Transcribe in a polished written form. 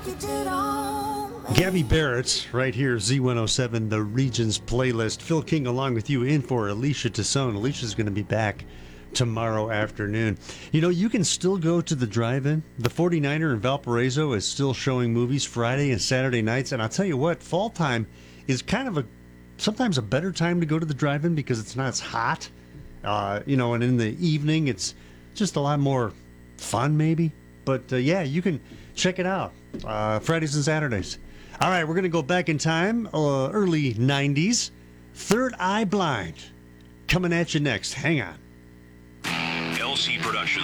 Gabby Barrett, right here, Z107, the Regions playlist. Phil King along with you in for Alicia Tassone. Alicia's going to be back tomorrow afternoon. You know, you can still go to the drive-in. The 49er in Valparaiso is still showing movies Friday and Saturday nights. And I'll tell you what, fall time is kind of sometimes a better time to go to the drive-in because it's not as hot. And in the evening, it's just a lot more fun maybe. But yeah, you can check it out Fridays and Saturdays. All right, we're going to go back in time, early 90s. Third Eye Blind coming at you next. Hang on. LC Productions.